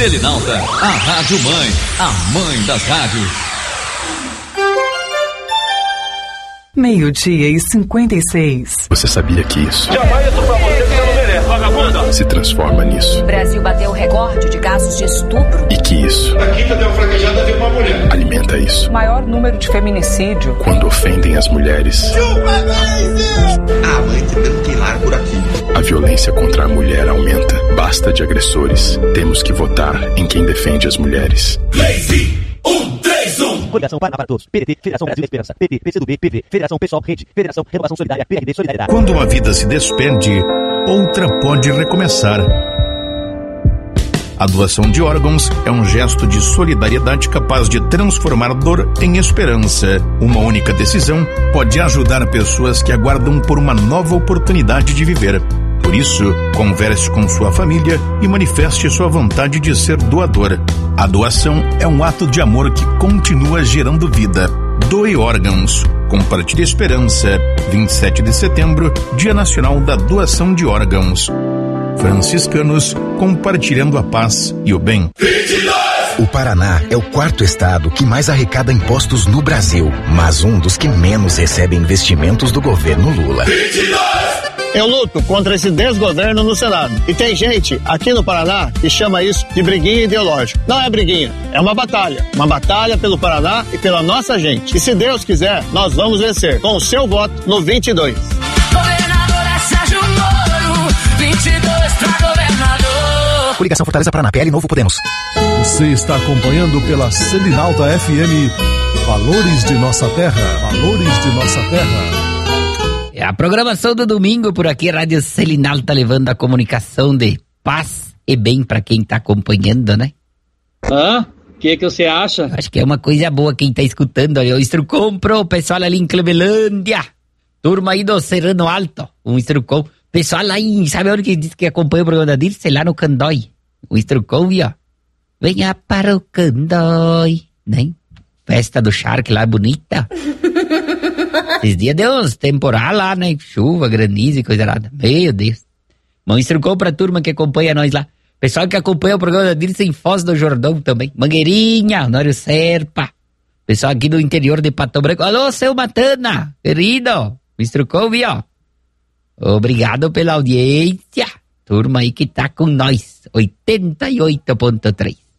Selinalta, a Rádio Mãe, a mãe das rádios. 12:56. Você sabia que isso jamais isso pra você que você não merece, vagabunda. se transforma nisso? O Brasil bateu o recorde de casos de estupro. E que isso A quinta deu fraquejada de uma mulher. alimenta isso? O maior número de feminicídio. Quando ofendem as mulheres, mãe, temos que ir lá por aqui. a violência contra a mulher aumenta. Basta de agressores. Temos que votar em quem defende as mulheres. Lazy 131. Coligação Paraná para Todos, PDT, Federação Brasil da Esperança, PT, PCdoB, PV, Federação Pessoal, Rede, Federação Renovação Solidária, PRD, Solidariedade. Quando uma vida se despede, outra pode recomeçar. A doação de órgãos é um gesto de solidariedade capaz de transformar dor em esperança. Uma única decisão pode ajudar pessoas que aguardam por uma nova oportunidade de viver. Por isso, converse com sua família e manifeste sua vontade de ser doador. A doação é um ato de amor que continua gerando vida. Doe órgãos. Compartilhe esperança. 27 de setembro, Dia Nacional da Doação de Órgãos. Franciscanos, compartilhando a paz e o bem. 22. O Paraná é o quarto estado que mais arrecada impostos no Brasil, mas um dos que menos recebe investimentos do governo Lula. 22. Eu luto contra esse desgoverno no Senado. E tem gente aqui no Paraná que chama isso de briguinha ideológica. Não é briguinha, é uma batalha. Uma batalha pelo Paraná e pela nossa gente. E se Deus quiser, nós vamos vencer com o seu voto no 22. Governador é Sérgio Moro, 22 pra governador. Coligação Fortaleza Paraná, PL Novo Podemos. Você está acompanhando pela Selinalta FM Valores de Nossa Terra. Valores de Nossa Terra. É a programação do domingo por aqui, Rádio Selinalta, levando a comunicação de paz e bem para quem tá acompanhando, né? O que você acha? Acho que é uma coisa boa quem tá escutando. Olha, o Instrucom Pro, pessoal ali em Clevelândia, turma aí do Serrano Alto, o Instrucom, pessoal lá em, sabe onde que diz que acompanha o programa da Dirce? Lá no Candói, o Instrucom, ó, venha para o Candói, né? Festa do Shark lá, bonita. Esses dias deu uns temporal lá, né? Chuva, granizo e coisa nada. Meu Deus. Mas instrucou pra turma que acompanha nós lá. Pessoal que acompanha o programa da Dirce em Foz do Jordão também. Mangueirinha, Honório Serpa. Pessoal aqui do interior de Pato Branco. Alô, seu Matana, querido. Instrucou, viu? Obrigado pela audiência. Turma aí que tá com nós. 88.3.